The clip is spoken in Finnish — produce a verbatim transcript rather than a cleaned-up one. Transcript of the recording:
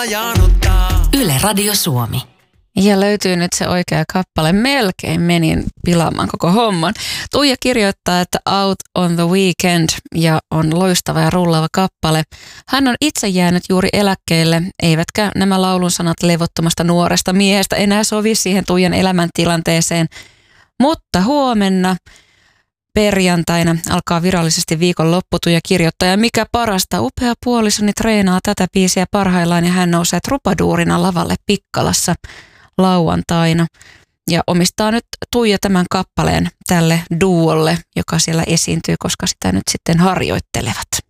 ajanuttaa. Yle Radio Suomi. Ja löytyy nyt se oikea kappale. Melkein menin pilaamaan koko homman. Tuija kirjoittaa, että Out on the Weekend ja on loistava ja rullaava kappale. Hän on itse jäänyt juuri eläkkeelle, eivätkä nämä laulun sanat levottomasta nuoresta miehestä enää sovi siihen Tuijan elämäntilanteeseen. Mutta huomenna perjantaina alkaa virallisesti viikon loppu. Tuija kirjoittaa, ja mikä parasta, upea puolisoni treenaa tätä biisiä parhaillaan ja hän nousee trupaduurina lavalle Pikkalassa lauantaina ja omistaa nyt Tuija tämän kappaleen tälle duolle, joka siellä esiintyy, koska sitä nyt sitten harjoittelevat.